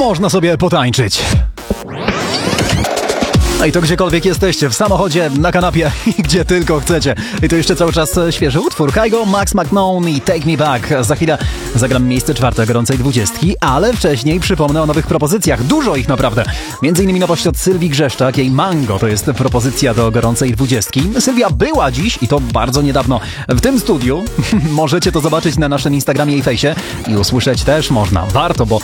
można sobie potańczyć. No i to gdziekolwiek jesteście, w samochodzie, na kanapie i gdzie tylko chcecie. I to jeszcze cały czas świeży utwór. Kygo, Max McMahon i Take Me Back. Za chwilę zagram miejsce 4 gorącej 20, ale wcześniej przypomnę o nowych propozycjach. Dużo ich naprawdę. Między innymi nowość od Sylwii Grzeszczak. Jej Mango to jest propozycja do gorącej 20. Sylwia była dziś i to bardzo niedawno w tym studiu. Możecie to zobaczyć na naszym Instagramie i fejsie i usłyszeć też można. Warto, bo